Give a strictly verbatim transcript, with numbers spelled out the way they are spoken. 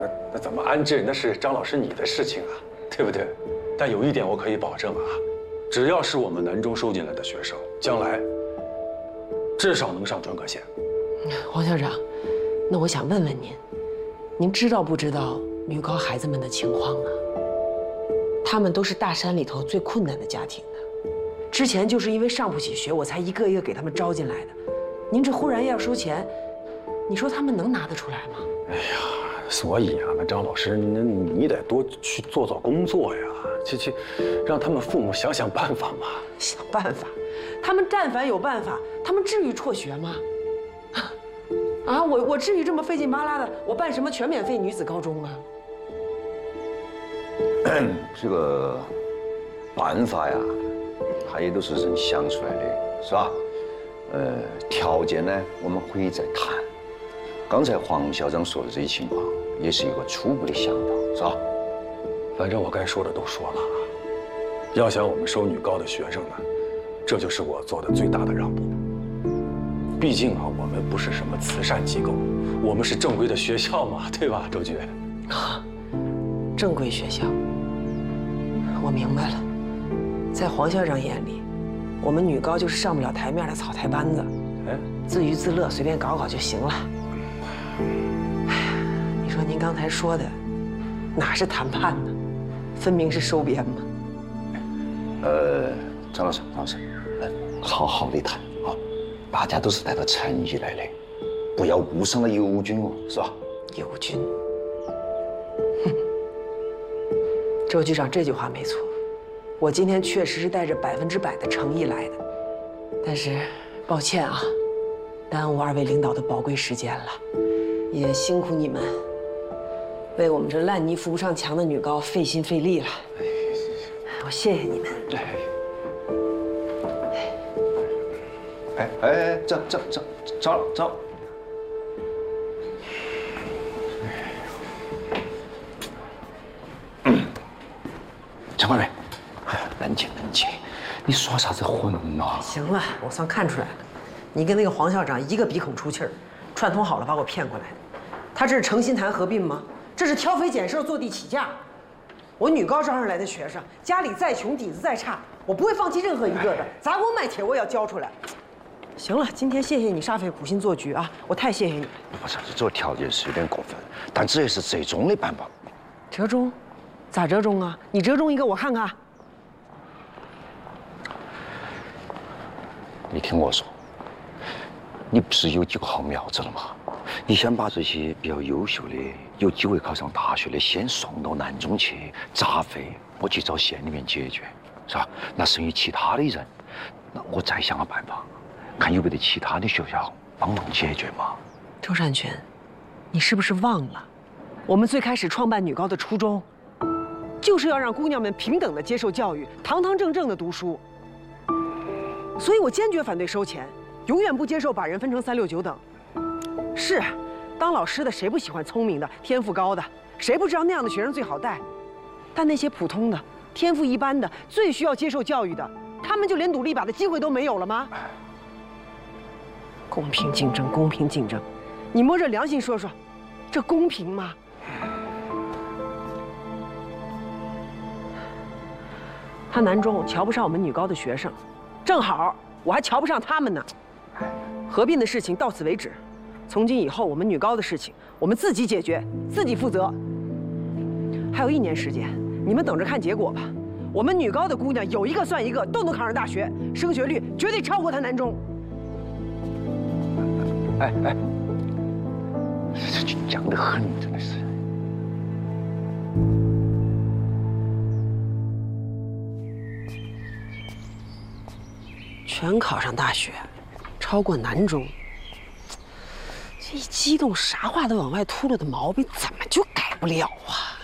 那那怎么安置那是张老师你的事情啊，对不对？但有一点我可以保证啊，只要是我们南中收进来的学生，将来至少能上专科线。 黄校长，那我想问问您，您知道不知道女高孩子们的情况啊？他们都是大山里头最困难的家庭的，之前就是因为上不起学，我才一个一个给他们招进来的。您这忽然要收钱，你说他们能拿得出来吗？ 哎呀，所以啊，那张老师，那你得多去做做工作呀，去去，让他们父母想想办法嘛。 想办法，他们但凡有办法，他们至于辍学吗？啊，我我至于这么费劲巴拉的，我办什么全免费女子高中啊？ 这个办法呀，它也都是人想出来的，是吧？呃，条件呢，我们可以再谈。刚才黄校长说的这些情况，也是一个初步的想法，是吧？ 反正我该说的都说了啊。要想我们收女高的学生呢，这就是我做的最大的让步。毕竟啊，我们不是什么慈善机构，我们是正规的学校嘛，对吧，周局？ 啊，正规学校。我明白了，在黄校长眼里，我们女高就是上不了台面的草台班子，哎，自娱自乐，随便搞搞就行了。哎呀，你说您刚才说的，哪是谈判呢？分明是收编嘛。 呃，张老师，张老师，嗯，好好的谈啊，大家都是带着诚意来的，不要误伤了友军哦，是吧？ 友军。周局长这句话没错，我今天确实是带着百分之百的诚意来的，但是抱歉啊，耽误二位领导的宝贵时间了，也辛苦你们为我们这烂泥扶不上墙的女高费心费力了。我谢谢你们。 哎哎，走走走走走。张妹妹，冷静冷静，你耍啥子混呐？ 行了，我算看出来了，你跟那个黄校长一个鼻孔出气儿，串通好了把我骗过来的。他这是诚心谈合并吗？这是挑肥拣瘦、坐地起价。我女高招上来的学生，家里再穷，底子再差，我不会放弃任何一个的，砸锅卖铁我也要交出来。行了，今天谢谢你煞费苦心做局啊，我太谢谢你了。 不是，这个条件是有点过分，但这也是折中的办法。 折中？咋折中啊？你折中一个我看看。 你听我说，你不是有几个好苗子了吗？你想把这些比较优秀的、有机会考上大学的先送到南中去，杂费我去找县里面解决，是吧？那剩余其他的人，那我再想个办法，看有没得其他的学校帮忙解决嘛。 周善全，你是不是忘了，我们最开始创办女高的初衷，就是要让姑娘们平等的接受教育，堂堂正正的读书。所以我坚决反对收钱，永远不接受把人分成三六九等。是，当老师的谁不喜欢聪明的、天赋高的？谁不知道那样的学生最好带？但那些普通的、天赋一般的、最需要接受教育的，他们就连努力把的机会都没有了吗？公平竞争，公平竞争，你摸着良心说说，这公平吗？他南中瞧不上我们女高的学生，正好我还瞧不上他们呢。合并的事情到此为止，从今以后我们女高的事情我们自己解决，自己负责。还有一年时间，你们等着看结果吧。我们女高的姑娘有一个算一个，都能考上大学，升学率绝对超过他南中。 哎哎，这紧张得很，真的是。 全考上大学，超过南中。这一激动，啥话都往外秃噜的毛病，怎么就改不了啊？